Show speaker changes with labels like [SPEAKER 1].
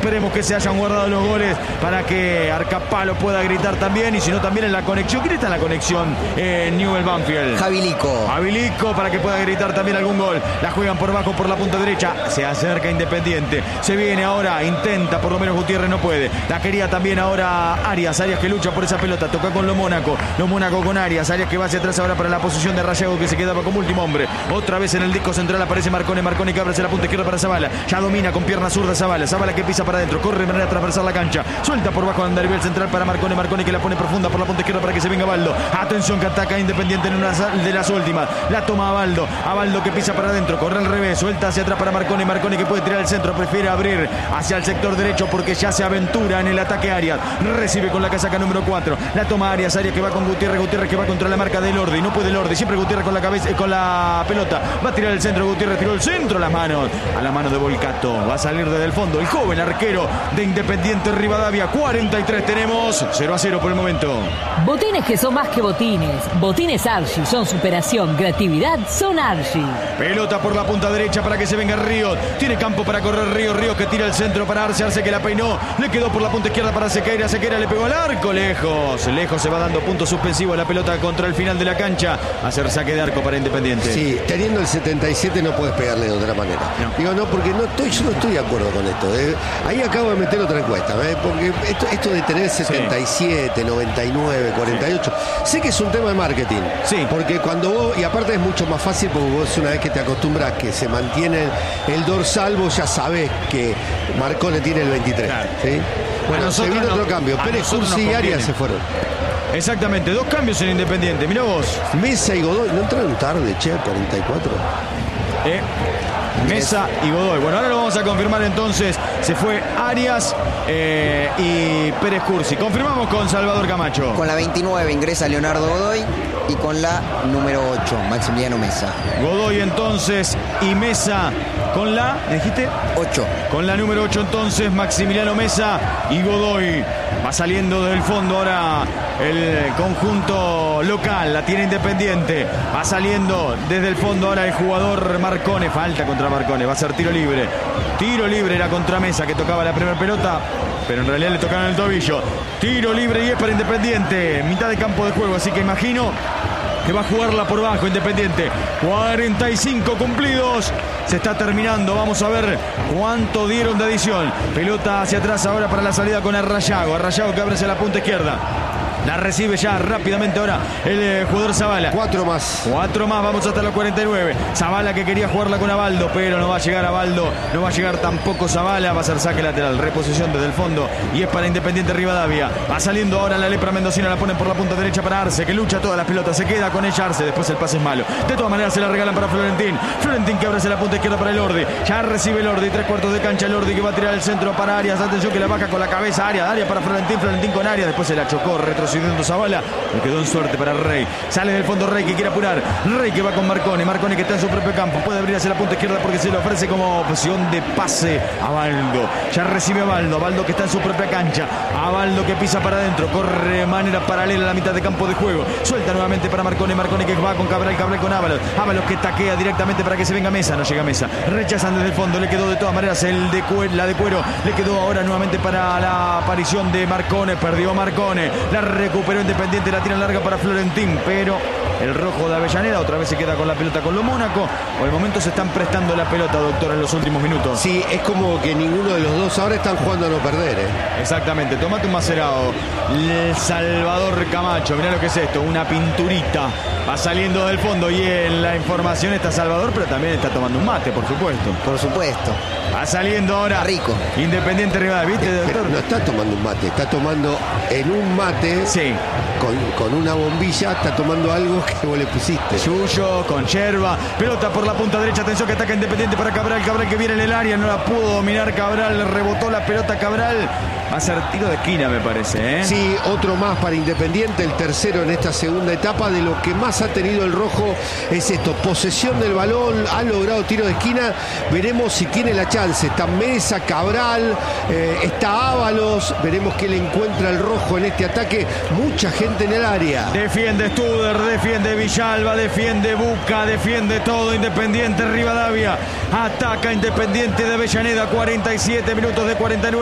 [SPEAKER 1] Esperemos que se hayan guardado los goles para que Arcapalo pueda gritar también. Y si no, también en la conexión. ¿Quién está en la conexión? Newell Banfield. Javilico para que pueda gritar también algún gol. La juegan por abajo, por la punta derecha. Se acerca Independiente. Se viene ahora. Intenta, por lo menos Gutiérrez no puede. La quería también ahora Arias. Arias que lucha por esa pelota. Toca con Lo Mónaco. Lo Mónaco con Arias. Arias que va hacia atrás ahora para la posición de Rayago, que se quedaba como último hombre. Otra vez en el disco central aparece Marcone. Marcone que abre hacia la punta izquierda para Zavala. Ya domina con pierna zurda Zavala. Zavala que pisa para adentro. Corre de manera a transversar la cancha. Suelta por bajo Andarivel central para Marcone. Marcone que la pone profunda por la punta izquierda para que se venga Baldo. Atención que ataca Independiente en una de las últimas. La toma Baldo. A Baldo que pisa para adentro. Corre al revés. Suelta hacia atrás para Marcone. Marcone que puede tirar al centro. Prefiere abrir hacia el sector derecho porque ya se aventura en el ataque Arias. Recibe con la casaca número 4. La toma Arias. Arias que va con Gutiérrez. Gutiérrez que va contra la marca de Lordi. No puede Lordi. Siempre Gutiérrez con la cabeza, con la pelota. Va a tirar el centro. Gutiérrez tiró el centro a las manos. A la mano de Volcato. Va a salir desde el fondo el joven arquero de Independiente Rivadavia. 43 tenemos. 0-0 por el momento.
[SPEAKER 2] Botines que son más que botines. Botines Archie son superación, creatividad, son Archie.
[SPEAKER 1] Pelota por la punta derecha para que se venga Ríos. Tiene campo para correr Ríos. Ríos que tira el centro para Arce. Arce que la peinó. Le quedó por la punta izquierda para Sequeira. Sequeira le pegó al arco. Lejos. Lejos se va dando punto suspensivo la pelota contra el final de la cancha. Va a ser saque de arco para Independiente.
[SPEAKER 3] Sí, teniendo el 77 no puedes pegarle de otra manera.
[SPEAKER 1] No.
[SPEAKER 3] Digo, no, porque yo no estoy de acuerdo con esto. Ahí acabo de meter otra encuesta. Porque esto de tener 77, 99, 48, sé que es un tema de marketing.
[SPEAKER 1] Sí.
[SPEAKER 3] Porque cuando vos, y aparte es mucho más fácil porque vos una vez que te acostumbras que se mantiene el dorsal, vos ya sabés que Marcone tiene el 23.
[SPEAKER 1] Claro.
[SPEAKER 3] ¿Sí? Bueno, se vino otro cambio. Pérez Cursi y Arias se fueron.
[SPEAKER 1] Exactamente, 2 cambios en Independiente. Mirá vos.
[SPEAKER 3] Mesa y Godoy, ¿no entraron tarde, che? 44.
[SPEAKER 1] Mesa y Godoy. Bueno, ahora lo vamos a confirmar entonces. Se fue Arias y Pérez Cursi. Confirmamos con Salvador Camacho.
[SPEAKER 4] Con la 29 ingresa Leonardo Godoy y con la número 8, Maximiliano Mesa.
[SPEAKER 1] Godoy entonces y Mesa con la, ¿me dijiste?
[SPEAKER 4] 8.
[SPEAKER 1] Con la número 8 entonces Maximiliano Mesa y Godoy. Va saliendo del fondo ahora el conjunto local. La tiene Independiente. Va saliendo desde el fondo ahora el jugador Marcone. Falta contra Marcone. Va a ser tiro libre. Tiro libre era contra Mesa que tocaba la primera pelota, pero en realidad le tocaron el tobillo. Tiro libre y es para Independiente. Mitad de campo de juego, así que imagino que va a jugarla por bajo Independiente. 45 cumplidos. Se está terminando. Vamos a ver cuánto dieron de adición. Pelota hacia atrás ahora para la salida con Arrayago. Arrayago que abre hacia la punta izquierda. La recibe ya rápidamente ahora el jugador Zavala.
[SPEAKER 3] 4 más.
[SPEAKER 1] 4 más, vamos hasta los 49. Zavala que quería jugarla con Abaldo, pero no va a llegar Abaldo. No va a llegar tampoco Zavala. Va a ser saque lateral, reposición desde el fondo. Y es para Independiente Rivadavia. Va saliendo ahora la lepra mendocina. La ponen por la punta derecha para Arce, que lucha todas las pelotas. Se queda con ella Arce. Después el pase es malo. De todas maneras se la regalan para Florentín. Florentín que abre hacia la punta izquierda para el Lordi. Ya recibe el Lordi. 3/4 de cancha. El Lordi que va a tirar el centro para Arias. Atención que la baja con la cabeza. Arias para Florentín. Florentín con Arias. Después se la chocó retrocediendo Zavala. Le quedó en suerte para Rey. Sale del fondo Rey que quiere apurar. Rey que va con Marcone. Marcone que está en su propio campo. Puede abrir hacia la punta izquierda porque se le ofrece como opción de pase a Baldo. Ya recibe a Baldo. Baldo que está en su propia cancha. A Baldo que pisa para adentro. Corre de manera paralela a la mitad de campo de juego. Suelta nuevamente para Marcone. Marcone que va con Cabral. Cabral con Ábalos. Ábalos que taquea directamente para que se venga Mesa. No llega Mesa. Rechazan desde el fondo. Le quedó de todas maneras la de Cuero. Le quedó ahora nuevamente para la aparición de Marcone. Perdió Marcone. La recuperó Independiente. La tira larga para Florentín, pero el rojo de Avellaneda otra vez se queda con la pelota con Lo Mónaco. Por el momento se están prestando la pelota, doctor, en los últimos minutos.
[SPEAKER 3] Sí, es como que ninguno de los dos ahora están jugando a no perder,
[SPEAKER 1] Exactamente, tomate un macerado. El Salvador Camacho, mirá lo que es esto, una pinturita. Va saliendo del fondo y en la información está Salvador, pero también está tomando un mate, por supuesto.
[SPEAKER 4] Por supuesto.
[SPEAKER 1] Va saliendo ahora.
[SPEAKER 4] Rico.
[SPEAKER 1] Independiente Rivadavia, ¿viste, doctor?
[SPEAKER 3] No está tomando un mate, está tomando en un mate.
[SPEAKER 1] Sí.
[SPEAKER 3] Con una bombilla, está tomando algo que vos le pusiste.
[SPEAKER 1] Yuyo, con yerba. Pelota por la punta derecha. Atención que ataca Independiente para Cabral. Cabral que viene en el área. No la pudo dominar Cabral. Le rebotó la pelota Cabral. Va a ser tiro de esquina, me parece,
[SPEAKER 3] Sí, otro más para Independiente. El tercero en esta segunda etapa. De lo que más ha tenido el rojo es esto. Posesión del balón. Ha logrado tiro de esquina. Veremos si tiene la chance. Está Mesa, Cabral. Está Ábalos. Veremos qué le encuentra el rojo en este ataque. Mucha gente en el área.
[SPEAKER 1] Defiende Studer, defiende Villalba, defiende Buca, defiende todo Independiente Rivadavia. Ataca Independiente de Avellaneda, 47 minutos de 49.